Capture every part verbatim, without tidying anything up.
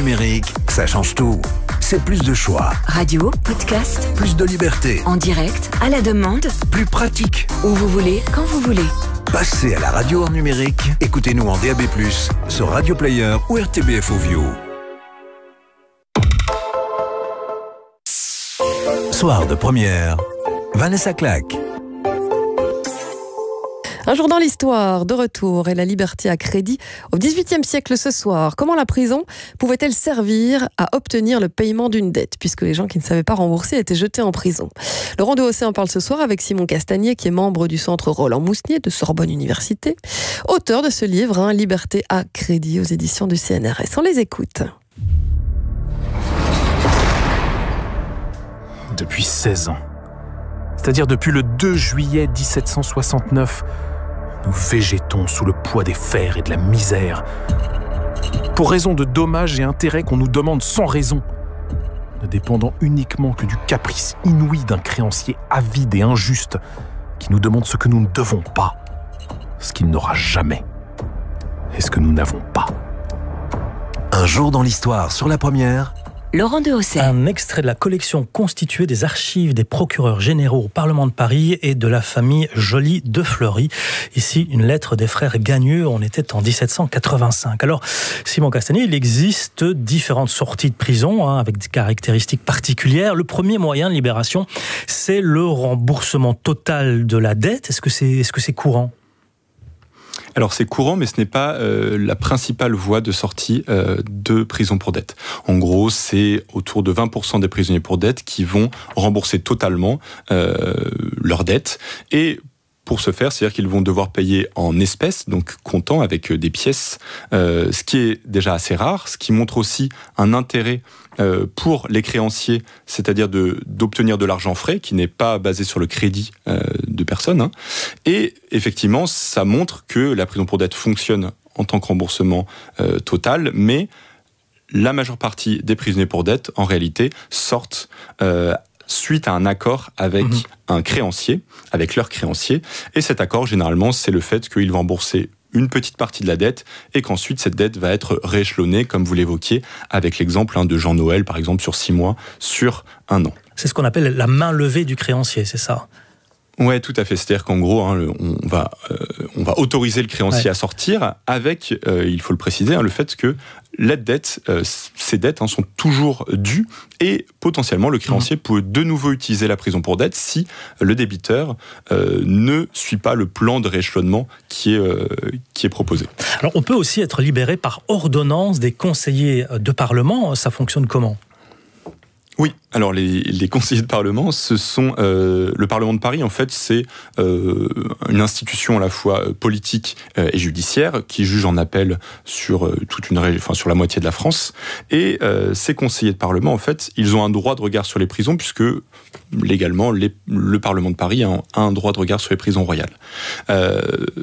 numérique, ça change tout. C'est plus de choix. Radio, podcast, plus de liberté. En direct, à la demande, plus pratique. Où vous voulez, quand vous voulez. Passez à la radio en numérique. Écoutez-nous en D A B plus, sur Radio Player ou R T B F Audio. Soir de première, Vanessa Claque. Un jour dans l'histoire, de retour et la liberté à crédit au dix-huitième siècle ce soir. Comment la prison pouvait-elle servir à obtenir le paiement d'une dette, puisque les gens qui ne savaient pas rembourser étaient jetés en prison. Laurent Dehaussé en parle ce soir avec Simon Castagnier, qui est membre du centre Roland-Mousnier de Sorbonne Université, auteur de ce livre, hein, Liberté à crédit aux éditions du C N R S. On les écoute. Depuis seize ans, c'est-à-dire depuis le deux juillet dix-sept cent soixante-neuf, nous végétons sous le poids des fers et de la misère, pour raison de dommages et intérêts qu'on nous demande sans raison, ne dépendant uniquement que du caprice inouï d'un créancier avide et injuste qui nous demande ce que nous ne devons pas, ce qu'il n'aura jamais, et ce que nous n'avons pas. Un jour dans l'histoire sur la première, Laurent Dehaussé. Un extrait de la collection constituée des archives des procureurs généraux au Parlement de Paris et de la famille Joly de Fleury. Ici, une lettre des frères Gagneux, on était en dix-sept cent quatre-vingt-cinq. Alors, Simon Castagnier, il existe différentes sorties de prison, hein, avec des caractéristiques particulières. Le premier moyen de libération, c'est le remboursement total de la dette. Est-ce que c'est, est-ce que c'est courant ? Alors c'est courant, mais ce n'est pas euh, la principale voie de sortie euh, de prison pour dette. En gros, c'est autour de vingt pour cent des prisonniers pour dette qui vont rembourser totalement euh, leurs dettes. Et pour ce faire, c'est-à-dire qu'ils vont devoir payer en espèces, donc comptant avec des pièces, euh, ce qui est déjà assez rare, ce qui montre aussi un intérêt euh, pour les créanciers, c'est-à-dire de, d'obtenir de l'argent frais, qui n'est pas basé sur le crédit euh, de personne. Hein. Et effectivement, ça montre que la prison pour dette fonctionne en tant que remboursement euh, total, mais la majeure partie des prisonniers pour dette, en réalité, sortent euh, suite à un accord avec mmh. un créancier, avec leur créancier. Et cet accord, généralement, c'est le fait qu'ils vont rembourser une petite partie de la dette et qu'ensuite, cette dette va être rééchelonnée, comme vous l'évoquiez, avec l'exemple hein, de Jean Noël, par exemple, sur six mois, sur un an. C'est ce qu'on appelle la main levée du créancier, c'est ça ? Ouais, tout à fait. C'est-à-dire qu'en gros, hein, on va euh, on va autoriser le créancier ouais. à sortir avec, euh, il faut le préciser, hein, le fait que la dette, euh, ces dettes hein, sont toujours dues et potentiellement le créancier mmh. peut de nouveau utiliser la prison pour dette si le débiteur euh, ne suit pas le plan de rééchelonnement qui est euh, qui est proposé. Alors, on peut aussi être libéré par ordonnance des conseillers de Parlement. Ça fonctionne comment ? Oui, alors les, les conseillers de Parlement, ce sont euh, le Parlement de Paris. En fait, c'est euh, une institution à la fois politique euh, et judiciaire qui juge en appel sur euh, toute une région, enfin sur la moitié de la France. Et euh, ces conseillers de Parlement, en fait, ils ont un droit de regard sur les prisons puisque légalement, les, le Parlement de Paris a un droit de regard sur les prisons royales. Euh,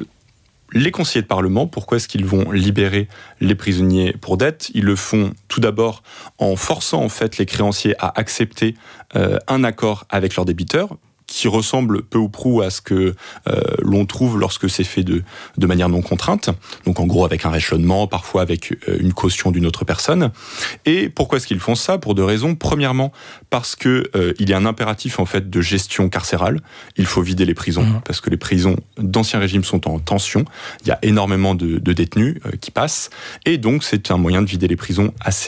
Les conseillers de Parlement, pourquoi est-ce qu'ils vont libérer les prisonniers pour dette ? Ils le font tout d'abord en forçant en fait les créanciers à accepter euh, un accord avec leurs débiteurs, qui ressemble peu ou prou à ce que euh, l'on trouve lorsque c'est fait de, de manière non contrainte. Donc en gros avec un rééchelonnement, parfois avec euh, une caution d'une autre personne. Et pourquoi est-ce qu'ils font ça ? Pour deux raisons. Premièrement, parce que euh, il y a un impératif en fait de gestion carcérale. Il faut vider les prisons, mmh. parce que les prisons d'Ancien Régime sont en tension. Il y a énormément de, de détenus euh, qui passent. Et donc c'est un moyen de vider les prisons assez